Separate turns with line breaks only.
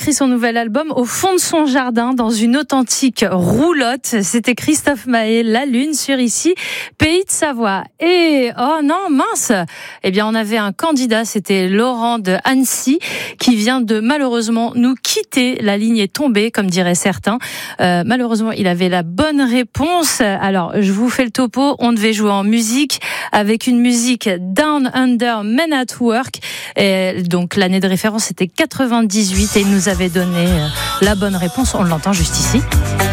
écrit son nouvel album au fond de son jardin, dans une authentique roulotte. C'était Christophe Mahé, La Lune, sur ici, Pays de Savoie. Et, oh non, mince! Eh bien, on avait un candidat, c'était Laurent de Annecy, qui vient de malheureusement nous quitter. La ligne est tombée, comme diraient certains. Malheureusement, il avait la bonne réponse. Alors, je vous fais le topo. On devait jouer en musique, avec une musique Down Under Men at Work. Et donc, l'année de référence, c'était 98 et il nous avait donné la bonne réponse. On l'entend juste ici.